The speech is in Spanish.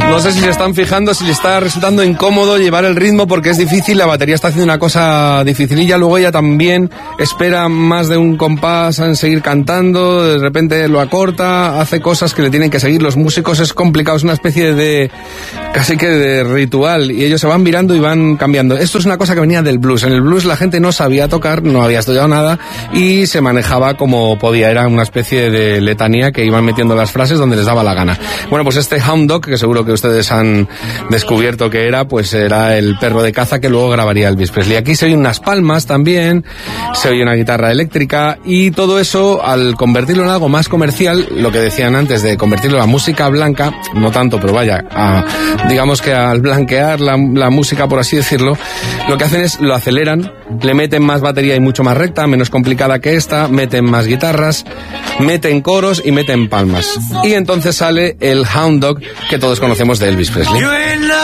No sé si se están fijando, si le está resultando incómodo llevar el ritmo porque es difícil, la batería está haciendo una cosa dificililla, luego ella también espera más de un compás en seguir cantando, de repente lo acorta, hace cosas que le tienen que seguir los músicos, es complicado, es una especie de casi que de ritual y ellos se van mirando y van cambiando. Esto es una cosa que venía del blues, en el blues la gente no sabía tocar, no había estudiado nada y se manejaba como podía, era una especie de letanía que iban metiendo las frases donde les daba la gana. Bueno, pues este Hound Dog, que seguro que ustedes han descubierto que era, pues era el perro de caza que luego grabaría Elvis Presley. Aquí se oyen unas palmas también, se oye una guitarra eléctrica y todo eso, al convertirlo en algo más comercial, lo que decían antes de convertirlo a música blanca, no tanto, pero vaya, digamos que al blanquear la música, por así decirlo, lo que hacen es lo aceleran, le meten más batería y mucho más recta, menos complicada que esta, meten más guitarras, meten coros y meten palmas. Y entonces sale el Hound Dog que todos conocemos de Elvis Presley.